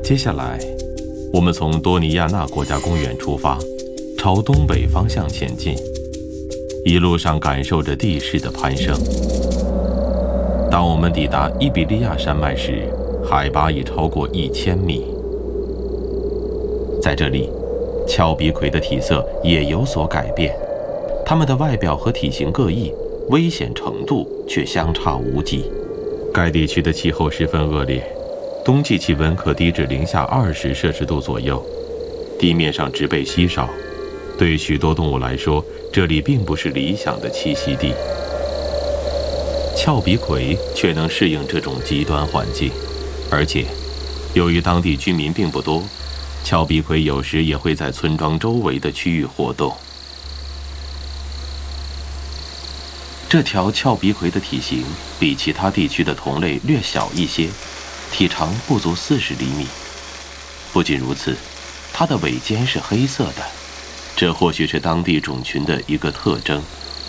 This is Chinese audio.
接下来，我们从多尼亚纳国家公园出发，朝东北方向前进，一路上感受着地势的攀升。当我们抵达伊比利亚山脉时，海拔已超过1000米。在这里，峭壁葵的体色也有所改变，它们的外表和体型各异，危险程度却相差无几。该地区的气候十分恶劣，冬季气温可低至-20摄氏度左右，地面上植被稀少，对许多动物来说，这里并不是理想的栖息地。峭壁葵却能适应这种极端环境，而且由于当地居民并不多，峭壁葵有时也会在村庄周围的区域活动。这条峭壁葵的体型比其他地区的同类略小一些，体长不足40厘米。不仅如此，它的尾尖是黑色的，这或许是当地种群的一个特征。